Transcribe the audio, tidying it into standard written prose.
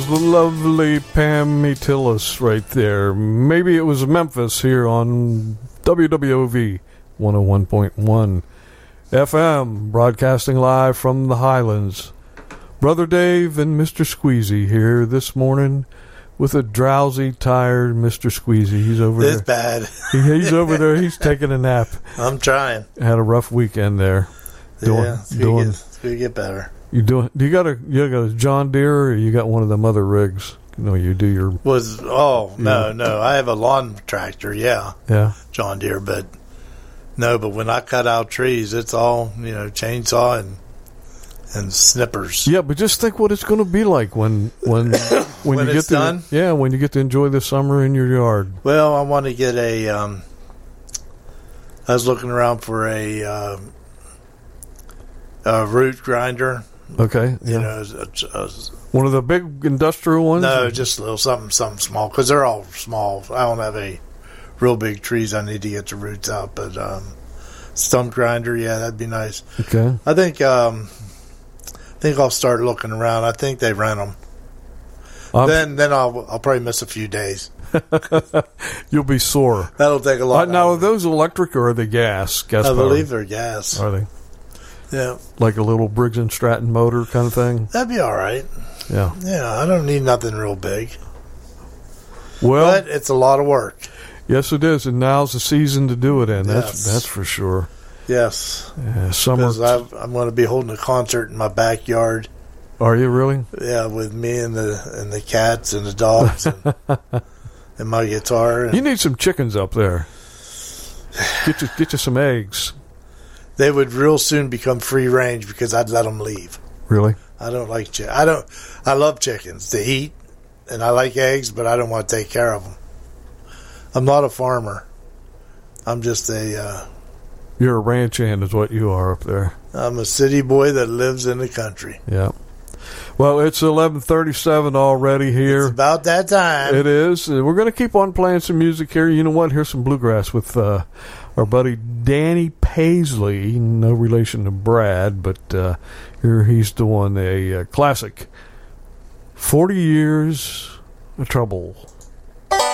The lovely Pam Tillis right there. Maybe it was Memphis here on WWOV 101.1 FM, broadcasting live from the Highlands. Brother Dave and Mr. Squeezy here this morning with a drowsy, tired Mr. Squeezy. He's over there. It's bad. He's over there. He's taking a nap. I'm trying. Had a rough weekend there. It's going to get better. You got a John Deere, or you got one of them other rigs? You do your No. I have a lawn tractor, yeah. John Deere, but when I cut out trees, it's all, chainsaw and snippers. Yeah, but just think what it's going to be like when when you it's get done. When you get to enjoy the summer in your yard. Well, I want to get I was looking around for a root grinder. Okay, yeah. One of the big industrial ones? No, just a little something small, because they're all small. I don't have any real big trees I need to get the roots out, but stump grinder, yeah, that'd be nice. Okay. I think I'll start looking around. I think they rent them. Then I'll probably miss a few days. You'll be sore. That'll take a lot. Now, are those electric or are they gas? I believe they're gas. Are they? Yeah. Like a little Briggs & Stratton motor kind of thing? That'd be all right. Yeah. Yeah, I don't need nothing real big. Well, but it's a lot of work. Yes, it is, and now's the season to do it in. That's for sure. Yes. Summer. Because I'm going to be holding a concert in my backyard. Are you really? Yeah, with me and the cats and the dogs and my guitar. You need some chickens up there. Get you some eggs. They would real soon become free range because I'd let them leave. Really? I don't like chickens. I love chickens to eat, and I like eggs, but I don't want to take care of them. I'm not a farmer. I'm just You're a ranch hand is what you are up there. I'm a city boy that lives in the country. Yeah. Well, it's 11:37 already here. It's about that time. It is. We're going to keep on playing some music here. You know what? Here's some bluegrass with our buddy Danny Paisley. No relation to Brad, but here he's doing a classic 40 Years of Trouble.